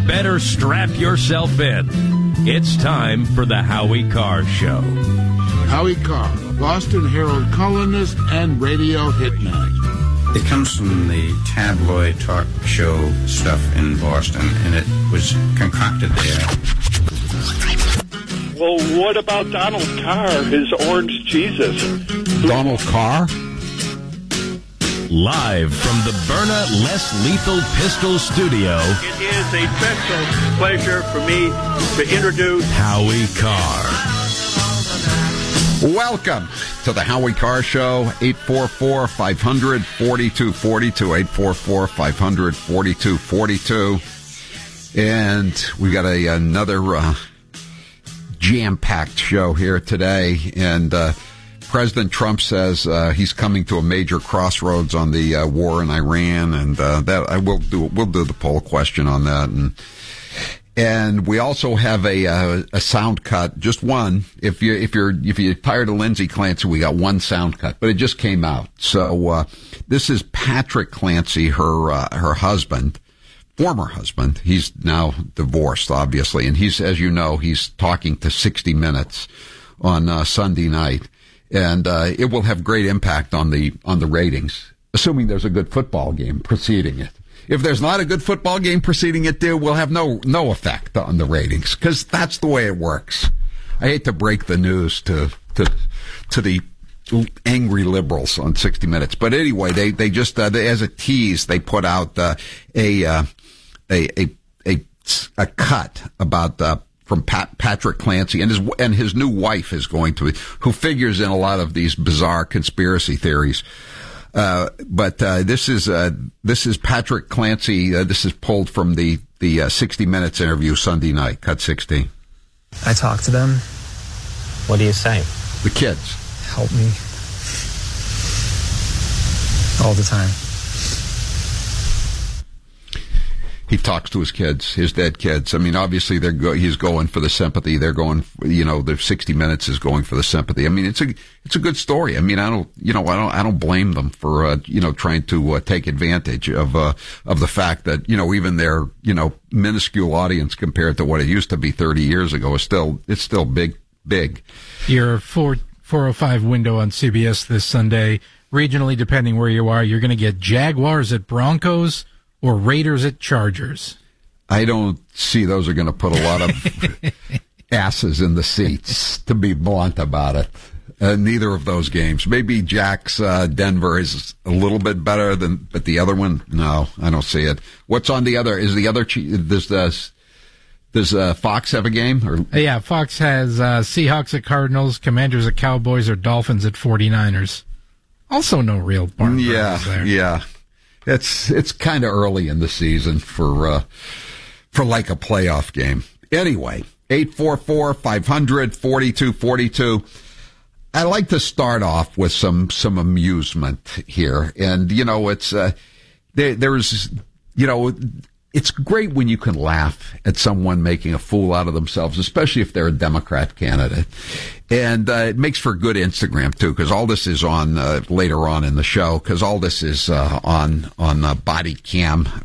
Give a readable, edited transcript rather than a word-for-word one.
better strap yourself in. It's time for the Howie Carr Show. Howie Carr, Boston Herald columnist and radio hitman. It comes from the tabloid talk show stuff in Boston, and it was concocted there. Well, what about Donald Carr, his orange Jesus? Donald Carr? Live from the Byrna Less Lethal Pistol Studio. It is a special pleasure for me to introduce Howie Carr. Welcome to the Howie Carr Show, 844-500-4242, 844-500-4242. And we got another jam-packed show here today. And President Trump says he's coming to a major crossroads on the war in Iran, and we'll do the poll question on that. And we also have a sound cut, just one. If you're tired of Lindsay Clancy, we got one sound cut, but it just came out. So this is Patrick Clancy, her husband, former husband. He's now divorced, obviously, and he's, as you know, he's talking to 60 Minutes on Sunday night, and it will have great impact on the ratings, assuming there's a good football game preceding it. If there's not a good football game preceding it, we'll have no effect on the ratings, because that's the way it works. I hate to break the news to the angry liberals on 60 Minutes, but anyway, they just as a tease, they put out a cut about from Patrick Clancy, and his new wife is going to, who figures in a lot of these bizarre conspiracy theories. But this is Patrick Clancy. This is pulled from the 60 Minutes interview Sunday night, cut 16. I talk to them. What do you say? The kids. Help me. All the time. He talks to his kids, his dead kids. I mean, obviously he's going for the sympathy. They're going, the 60 Minutes is going for the sympathy. I mean, it's a good story. I mean, I don't blame them for, trying to take advantage of the fact that, even their, minuscule audience compared to what it used to be 30 years ago it's still big. Your 405 window on CBS this Sunday, regionally, depending where you are, you're going to get Jaguars at Broncos or Raiders at Chargers. I don't see those are going to put a lot of asses in the seats, to be blunt about it. Neither of those games. Maybe Jack's Denver is a little bit better but the other one, no, I don't see it. What's on the other? Is the other? Does Fox have a game? Or? Yeah, Fox has Seahawks at Cardinals, Commanders at Cowboys, or Dolphins at 49ers. Also, no real barn burners there. Yeah. It's kind of early in the season for like a playoff game. Anyway, 844-500-4242. I like to start off with some amusement here, and it's it's great when you can laugh at someone making a fool out of themselves, especially if they're a Democrat candidate. And it makes for good Instagram, too, because all this is on later on in the show, because all this is on body cam